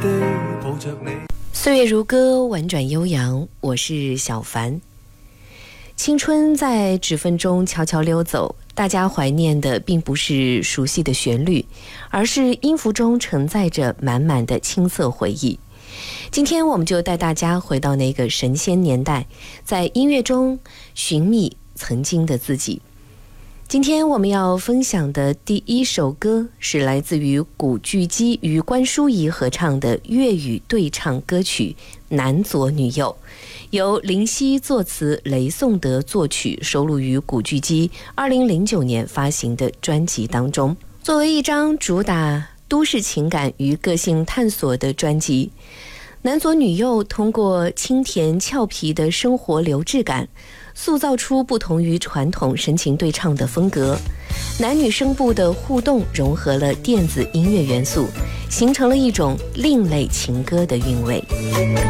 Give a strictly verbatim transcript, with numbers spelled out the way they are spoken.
地抱着你。 岁月如歌，婉转悠扬，我是小凡。青春在指缝中悄悄溜走，大家怀念的并不是熟悉的旋律，而是音符中承载着满满的青涩回忆。今天我们就带大家回到那个神仙年代，在音乐中寻觅曾经的自己。今天我们要分享的第一首歌是来自于古巨基与关淑怡合唱的粤语对唱歌曲《男左女右》，由林夕作词，雷颂德作曲，收录于古巨基二零零九年发行的专辑当中。作为一张主打都市情感与个性探索的专辑，男左女右通过清甜俏皮的生活流质感，塑造出不同于传统深情对唱的风格。男女声部的互动融合了电子音乐元素，形成了一种另类情歌的韵味。